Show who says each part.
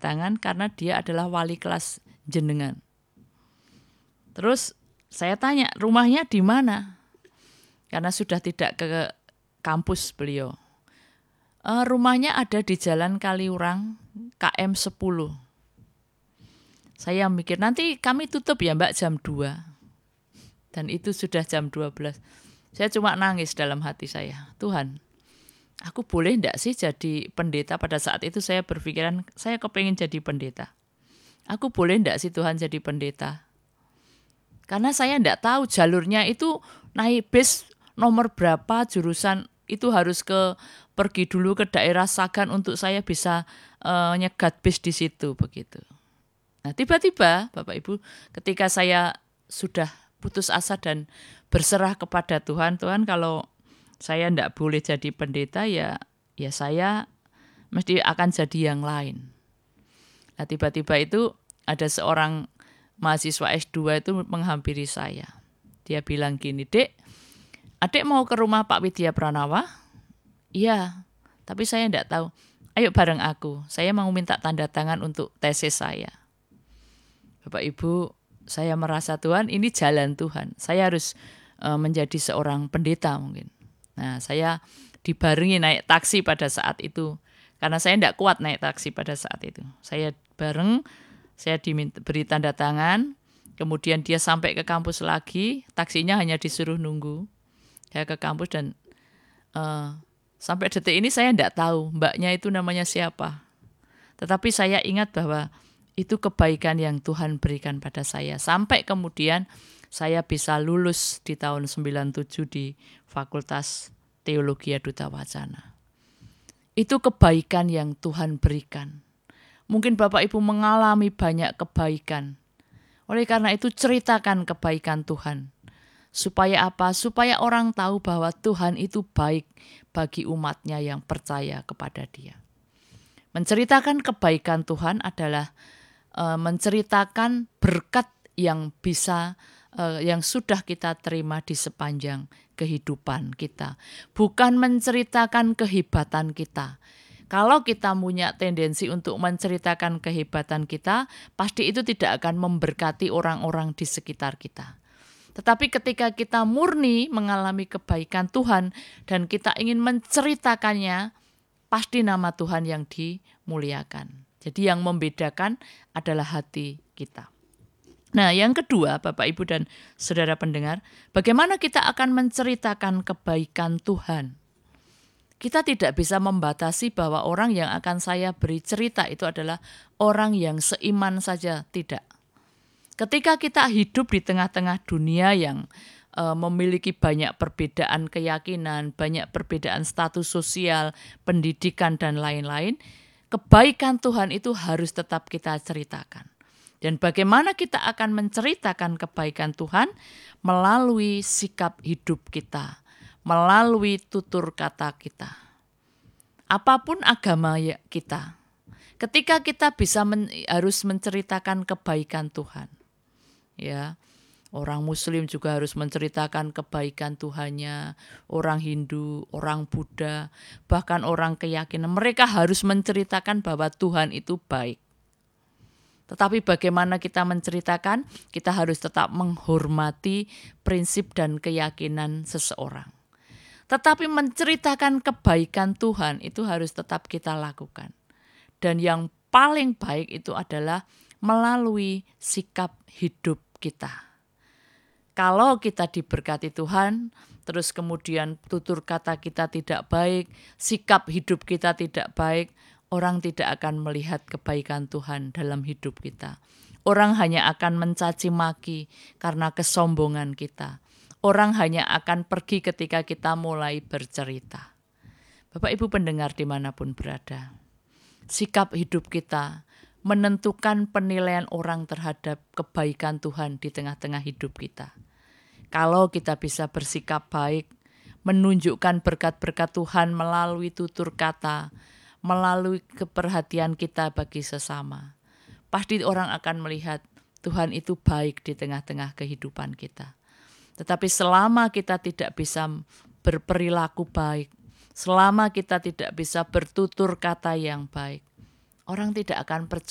Speaker 1: tangan karena dia adalah wali kelas jenengan. Terus saya tanya, rumahnya di mana? Karena sudah tidak ke kampus beliau. Rumahnya ada di Jalan Kaliurang, KM 10. Saya mikir, nanti kami tutup ya Mbak jam 2. Dan itu sudah jam 12. Saya cuma nangis dalam hati saya. Tuhan, aku boleh enggak sih jadi pendeta? Pada saat itu saya berpikiran, saya kepengen jadi pendeta. Aku boleh enggak sih Tuhan jadi pendeta? Karena saya enggak tahu jalurnya itu naik bis nomor berapa, jurusan itu harus pergi dulu ke daerah Sagan untuk saya bisa nyegat bis di situ begitu. Nah, tiba-tiba Bapak Ibu, ketika saya sudah putus asa dan berserah kepada Tuhan, Tuhan kalau saya enggak boleh jadi pendeta ya saya mesti akan jadi yang lain. Nah, tiba-tiba itu ada seorang mahasiswa S2 itu menghampiri saya. Dia bilang gini, "Dek, adik mau ke rumah Pak Widya Pranawa?" "Iya, tapi saya enggak tahu." "Ayo bareng aku, saya mau minta tanda tangan untuk tesis saya." Bapak Ibu, saya merasa Tuhan ini jalan Tuhan. Saya harus menjadi seorang pendeta mungkin. Nah, saya dibarengi naik taksi pada saat itu. Karena saya tidak kuat naik taksi pada saat itu. Saya bareng, saya diberi tanda tangan. Kemudian dia sampai ke kampus lagi. Taksinya hanya disuruh nunggu. Saya ke kampus dan sampai detik ini saya tidak tahu mbaknya itu namanya siapa. Tetapi saya ingat bahwa itu kebaikan yang Tuhan berikan pada saya. Sampai kemudian saya bisa lulus di tahun 97 di Fakultas Teologi Duta Wacana. Itu kebaikan yang Tuhan berikan. Mungkin Bapak Ibu mengalami banyak kebaikan. Oleh karena itu ceritakan kebaikan Tuhan. Supaya apa? Supaya orang tahu bahwa Tuhan itu baik bagi umatnya yang percaya kepada Dia. Menceritakan kebaikan Tuhan adalah menceritakan berkat yang yang sudah kita terima di sepanjang kehidupan kita. Bukan menceritakan kehebatan kita. Kalau kita punya tendensi untuk menceritakan kehebatan kita, pasti itu tidak akan memberkati orang-orang di sekitar kita. Tetapi ketika kita murni mengalami kebaikan Tuhan dan kita ingin menceritakannya, pasti nama Tuhan yang dimuliakan. Jadi yang membedakan adalah hati kita. Nah, yang kedua, Bapak Ibu dan Saudara pendengar, bagaimana kita akan menceritakan kebaikan Tuhan? Kita tidak bisa membatasi bahwa orang yang akan saya beri cerita itu adalah orang yang seiman saja, tidak. Ketika kita hidup di tengah-tengah dunia yang memiliki banyak perbedaan keyakinan, banyak perbedaan status sosial, pendidikan, dan lain-lain, kebaikan Tuhan itu harus tetap kita ceritakan. Dan bagaimana kita akan menceritakan kebaikan Tuhan? Melalui sikap hidup kita, melalui tutur kata kita. Apapun agama kita, ketika kita bisa harus menceritakan kebaikan Tuhan. Ya, orang Muslim juga harus menceritakan kebaikan Tuhannya, orang Hindu, orang Buddha, bahkan orang keyakinan. Mereka harus menceritakan bahwa Tuhan itu baik. Tetapi bagaimana kita menceritakan? Kita harus tetap menghormati prinsip dan keyakinan seseorang. Tetapi menceritakan kebaikan Tuhan itu harus tetap kita lakukan. Dan yang paling baik itu adalah melalui sikap hidup kita. Kalau kita diberkati Tuhan, terus kemudian tutur kata kita tidak baik, sikap hidup kita tidak baik, orang tidak akan melihat kebaikan Tuhan dalam hidup kita. Orang hanya akan mencaci maki karena kesombongan kita. Orang hanya akan pergi ketika kita mulai bercerita. Bapak Ibu pendengar dimanapun berada, sikap hidup kita menentukan penilaian orang terhadap kebaikan Tuhan di tengah-tengah hidup kita. Kalau kita bisa bersikap baik, menunjukkan berkat-berkat Tuhan melalui tutur kata, melalui keperhatian kita bagi sesama, pasti orang akan melihat Tuhan itu baik di tengah-tengah kehidupan kita. Tetapi selama kita tidak bisa berperilaku baik, selama kita tidak bisa bertutur kata yang baik, orang tidak akan percaya